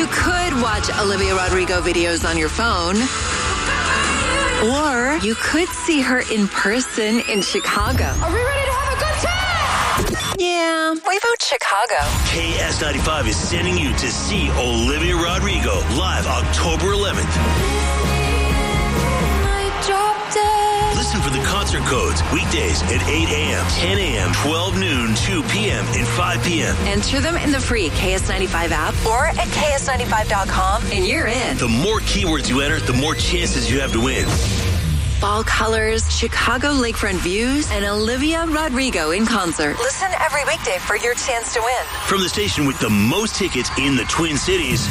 You could watch Olivia Rodrigo videos on your phone. Or you could see her in person in Chicago. Are we ready to have a good time? Yeah, we vote Chicago. KS95 is sending you to see Olivia Rodrigo live October 11th. Listen for the concert codes weekdays at 8 a.m., 10 a.m., 12 noon, 2 p.m., and 5 p.m. Enter them in the free KS95 app or at KS95.com, and you're in. The more keywords you enter, the more chances you have to win. Fall colors, Chicago lakefront views, and Olivia Rodrigo in concert. Listen every weekday for your chance to win. From the station with the most tickets in the Twin Cities,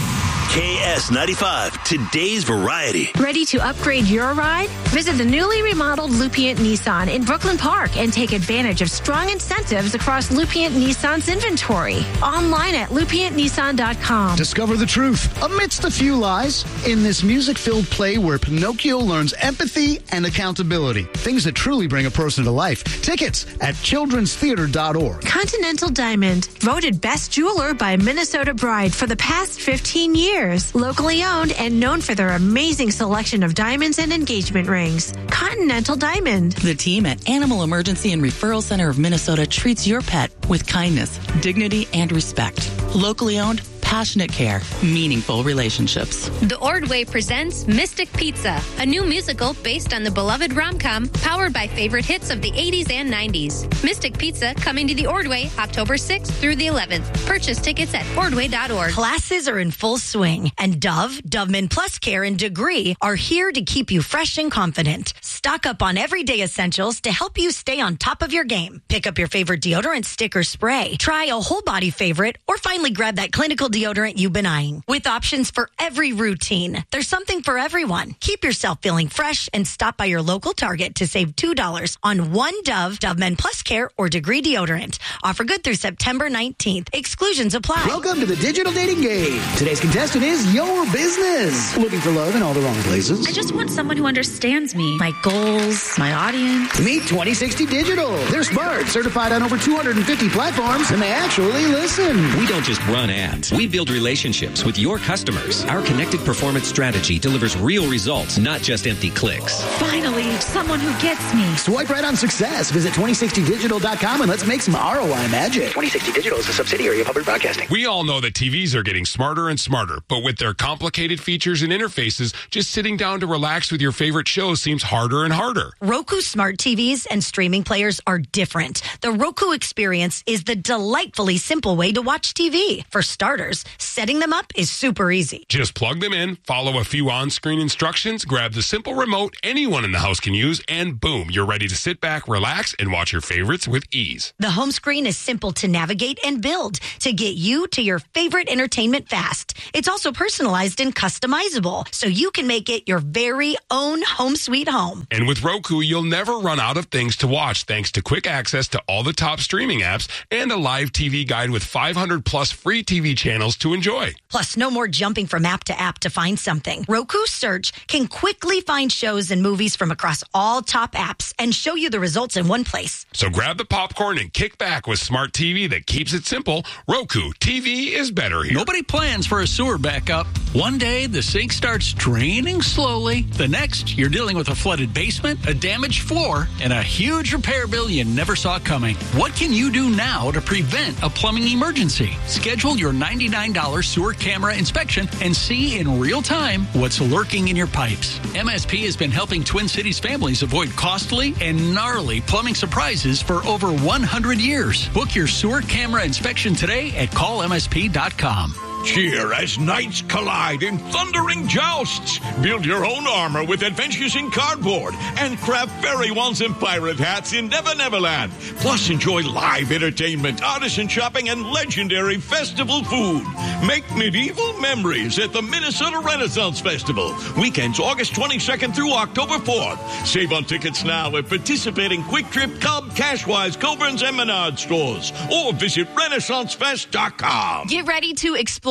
KS95, today's variety. Ready to upgrade your ride? Visit the newly remodeled Lupient Nissan in Brooklyn Park and take advantage of strong incentives across Lupient Nissan's inventory. Online at lupientnissan.com. Discover the truth amidst a few lies in this music-filled play where Pinocchio learns empathy and accountability. Things that truly bring a person to life. Tickets at childrenstheater.org. Continental Diamond, voted best jeweler by Minnesota Bride for the past 15 years. Locally owned and known for their amazing selection of diamonds and engagement rings. Continental Diamond. The team at Animal Emergency and Referral Center of Minnesota treats your pet with kindness, dignity, and respect. Locally owned, passionate care, meaningful relationships. The Ordway presents Mystic Pizza, a new musical based on the beloved rom-com, powered by favorite hits of the 80s and 90s. Mystic Pizza coming to the Ordway October 6th through the 11th. Purchase tickets at ordway.org. Classes are in full swing, and Doveman Plus Care, and Degree are here to keep you fresh and confident. Stock up on everyday essentials to help you stay on top of your game. Pick up your favorite deodorant, stick, or spray. Try a whole body favorite, or finally grab that clinical deodorant you've been eyeing. With options for every routine, there's something for everyone. Keep yourself feeling fresh and stop by your local Target to save $2 on one Doveman Plus Care or Degree deodorant. Offer good through September 19th. Exclusions apply. Welcome to the digital dating game. Today's contestant is your business. Looking for love in all the wrong places? I just want someone who understands me, my goals, my audience. Meet 2060 Digital. They're smart, certified on over 250 platforms, and they actually listen. We don't just run ads. We build relationships with your customers. Our connected performance strategy delivers real results, not just empty clicks. Finally, someone who gets me. Swipe right on success. Visit 2060digital.com and let's make some ROI magic. 2060 Digital is a subsidiary of Hubbard Broadcasting. We all know that TVs are getting smarter and smarter, but with their complicated features and interfaces, just sitting down to relax with your favorite shows seems harder and harder. Roku smart TVs and streaming players are different. The Roku experience is the delightfully simple way to watch TV. For starters, setting them up is super easy. Just plug them in, follow a few on-screen instructions, grab the simple remote anyone in the house can use, and boom, you're ready to sit back, relax, and watch your favorites with ease. The home screen is simple to navigate and build to get you to your favorite entertainment fast. It's also personalized and customizable, so you can make it your very own home sweet home. And with Roku, you'll never run out of things to watch thanks to quick access to all the top streaming apps and a live TV guide with 500 plus free TV channels to enjoy. Plus, no more jumping from app to app to find something. Roku Search can quickly find shows and movies from across all top apps and show you the results in one place. So grab the popcorn and kick back with smart TV that keeps it simple. Roku TV is better here. Nobody plans for a sewer backup. One day, the sink starts draining slowly. The next, you're dealing with a flooded basement, a damaged floor, and a huge repair bill you never saw coming. What can you do now to prevent a plumbing emergency? Schedule your $99 sewer camera inspection and see in real time what's lurking in your pipes. MSP has been helping Twin Cities families avoid costly and gnarly plumbing surprises for over 100 years. Book your sewer camera inspection today at callmsp.com. Cheer as knights collide in thundering jousts. Build your own armor with Adventures in Cardboard and craft fairy wands and pirate hats in Never Neverland. Plus, enjoy live entertainment, artisan shopping, and legendary festival food. Make medieval memories at the Minnesota Renaissance Festival. Weekends August 22nd through October 4th. Save on tickets now at participating Quick Trip, Cub, Cashwise, Coburn's, and Menard stores. Or visit RenaissanceFest.com. Get ready to explore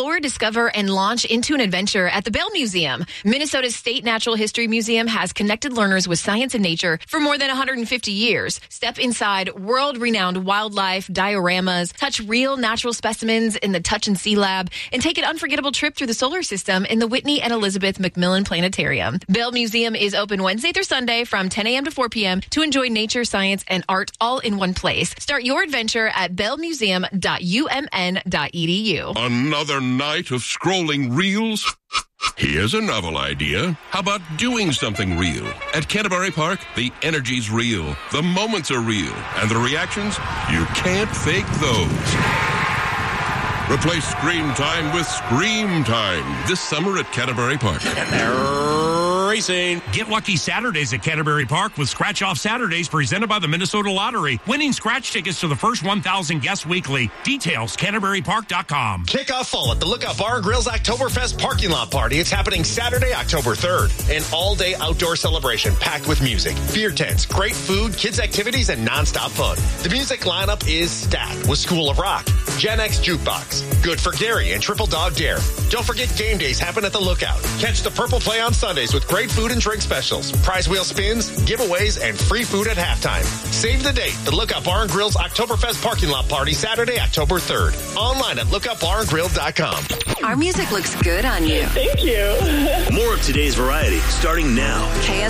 Explore, discover, and launch into an adventure at the Bell Museum. Minnesota's State Natural History Museum has connected learners with science and nature for more than 150 years. Step inside world-renowned wildlife dioramas, touch real natural specimens in the Touch and See Lab, and take an unforgettable trip through the solar system in the Whitney and Elizabeth Macmillan Planetarium. Bell Museum is open Wednesday through Sunday from 10 a.m. to 4 p.m. to enjoy nature, science, and art all in one place. Start your adventure at bellmuseum.umn.edu. Another night of scrolling reels? Here's a novel idea. How about doing something real? At Canterbury Park, the energy's real, the moments are real, and the reactions, you can't fake those. Replace screen time with Scream Time this summer at Canterbury Park. Racing. Get lucky Saturdays at Canterbury Park with Scratch Off Saturdays presented by the Minnesota Lottery. Winning scratch tickets to the first 1,000 guests weekly. Details, CanterburyPark.com. Kick off fall at the Lookout Bar and Grill's Oktoberfest parking lot party. It's happening Saturday, October 3rd. An all-day outdoor celebration packed with music, beer tents, great food, kids' activities, and nonstop fun. The music lineup is stacked with School of Rock, Gen X Jukebox, Good for Gary, and Triple Dog Dare. Don't forget game days happen at the Lookout. Catch the Purple Play on Sundays with great food and drink specials, prize wheel spins, giveaways, and free food at halftime. Save the date. The Lookout Bar and Grill's Oktoberfest parking lot party Saturday, October 3rd. Online at lookoutbarandgrill.com. Our music looks good on you. Thank you. More of today's variety starting now. KS